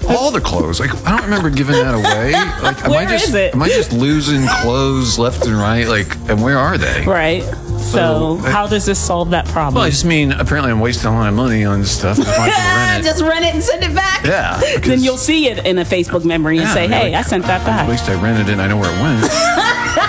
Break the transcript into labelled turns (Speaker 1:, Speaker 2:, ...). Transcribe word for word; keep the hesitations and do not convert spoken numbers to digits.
Speaker 1: all the clothes. Like, I don't remember giving that away. Like, am
Speaker 2: Where
Speaker 1: I just
Speaker 2: is it?
Speaker 1: am I just losing clothes left and right? Like, and where are they?
Speaker 2: Right. So,
Speaker 1: So,
Speaker 2: how does this solve that problem?
Speaker 1: Well, I just mean apparently I'm wasting a lot of money on stuff. Just might as well rent it.
Speaker 2: Just rent it and send it back.
Speaker 1: Yeah.
Speaker 2: Then you'll see it in a Facebook memory and
Speaker 1: Yeah,
Speaker 2: say, "Hey,
Speaker 1: like,
Speaker 2: I sent that
Speaker 1: At
Speaker 2: back."
Speaker 1: least I rented it and I know where it went.